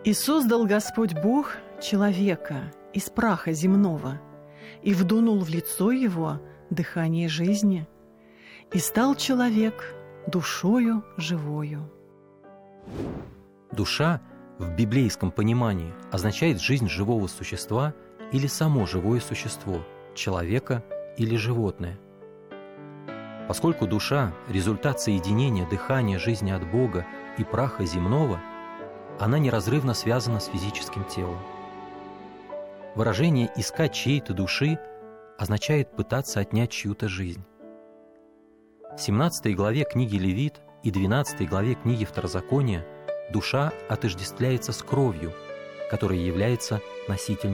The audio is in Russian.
«И создал Господь Бог человека из праха земного, и вдунул в лицо его дыхание жизни, и стал человек душою живою». Душа в библейском понимании означает жизнь живого существа или само живое существо, человека или животное. Поскольку душа – результат соединения дыхания жизни от Бога и праха земного, она неразрывно связана с физическим телом. Выражение «искать чьей-то души» означает пытаться отнять чью-то жизнь. В 17 главе книги Левит и 12 главе книги Второзакония душа отождествляется с кровью, которая является носительницей